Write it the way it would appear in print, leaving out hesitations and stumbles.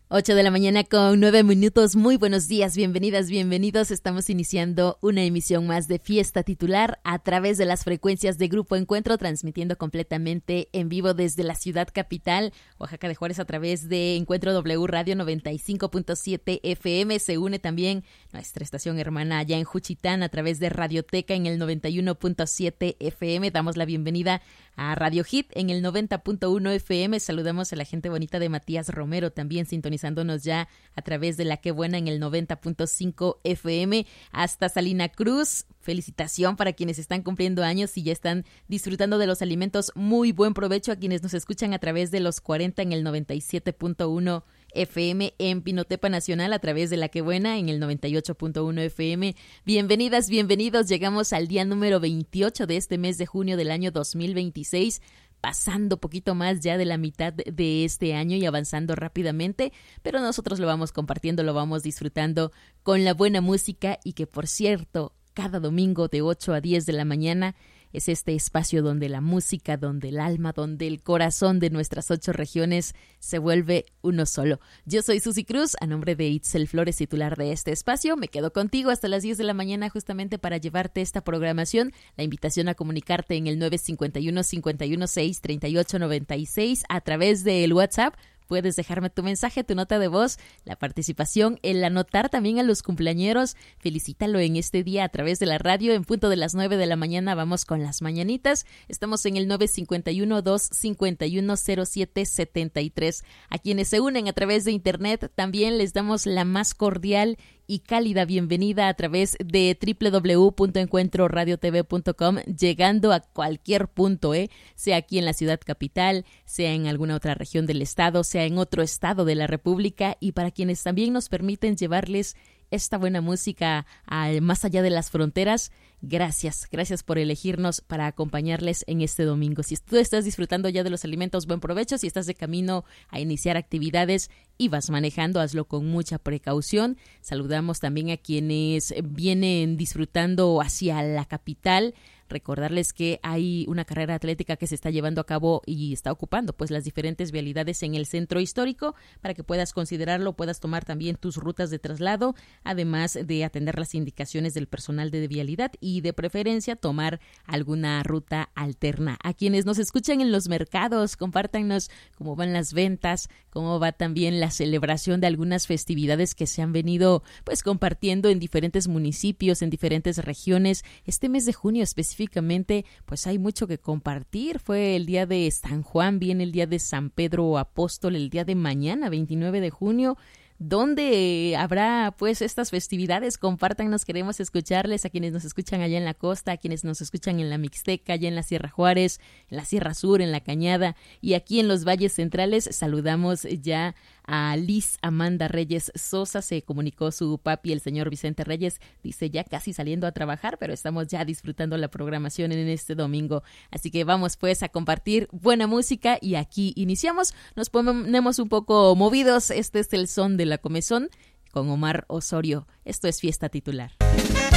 8 de la mañana con 9 minutos. Muy buenos días, bienvenidas, bienvenidos. Estamos iniciando una emisión más de Fiesta Titular a través de las frecuencias de Grupo Encuentro, transmitiendo completamente en vivo desde la ciudad capital, Oaxaca de Juárez, a través de Encuentro W Radio 95.7 FM. Se une también nuestra estación hermana allá en Juchitán a través de Radioteca en el 91.7 FM. Damos la bienvenida a Radio Hit en el 90.1 FM. Saludamos a la gente bonita de Matías Romero, también sintonizándonos ya a través de La Qué Buena en el 90.5 FM, hasta Salina Cruz. Felicitación para quienes están cumpliendo años y ya están disfrutando de los alimentos. Muy buen provecho a quienes nos escuchan a través de los 40 en el 97.1 FM, en Pinotepa Nacional a través de La Qué Buena en el 98.1 FM. Bienvenidas, bienvenidos. Llegamos al día número 28 de este mes de junio del año 2026. Pasando poquito más ya de la mitad de este año y avanzando rápidamente, pero nosotros lo vamos compartiendo, lo vamos disfrutando con la buena música y que, por cierto, cada domingo de 8 a 10 de la mañana es este espacio donde la música, donde el alma, donde el corazón de nuestras 8 regiones se vuelve uno solo. Yo soy Susi Cruz, a nombre de Itzel Flores, titular de este espacio. Me quedo contigo hasta las 10 de la mañana justamente para llevarte esta programación. La invitación a comunicarte en el 951-516-3896 a través del WhatsApp. Puedes dejarme tu mensaje, tu nota de voz, la participación, el anotar también a los cumpleañeros. Felicítalo en este día a través de la radio. En punto de las 9 de la mañana vamos con las mañanitas. Estamos en el 951-251-0773. A quienes se unen a través de internet también les damos la más cordial y cálida bienvenida a través de www.encuentroradiotv.com, llegando a cualquier punto, sea aquí en la ciudad capital, sea en alguna otra región del estado, sea en otro estado de la República, y para quienes también nos permiten llevarles esta buena música más allá de las fronteras. Gracias por elegirnos para acompañarles en este domingo. Si tú estás disfrutando ya de los alimentos, buen provecho. Si estás de camino a iniciar actividades y vas manejando, hazlo con mucha precaución. Saludamos también a quienes vienen disfrutando hacia la capital. Recordarles que hay una carrera atlética que se está llevando a cabo y está ocupando pues las diferentes vialidades en el centro histórico, para que puedas considerarlo, puedas tomar también tus rutas de traslado, además de atender las indicaciones del personal de vialidad y de preferencia tomar alguna ruta alterna. A quienes nos escuchan en los mercados, compártanos cómo van las ventas, cómo va también la celebración de algunas festividades que se han venido pues compartiendo en diferentes municipios, en diferentes regiones. Este mes de junio específicamente pues hay mucho que compartir. Fue el día de San Juan, viene el día de San Pedro Apóstol, el día de mañana 29 de junio. ¿Dónde habrá pues estas festividades? Compártanos, queremos escucharles, a quienes nos escuchan allá en la costa, a quienes nos escuchan en la Mixteca, allá en la Sierra Juárez, en la Sierra Sur, en la Cañada, y aquí en los Valles Centrales. Saludamos ya a Liz Amanda Reyes Sosa. Se comunicó su papi, el señor Vicente Reyes, dice ya casi saliendo a trabajar, pero estamos ya disfrutando la programación en este domingo, así que vamos pues a compartir buena música y aquí iniciamos. Nos ponemos un poco movidos. Este es el son de la comezón con Omar Osorio. Esto es Fiesta Titular.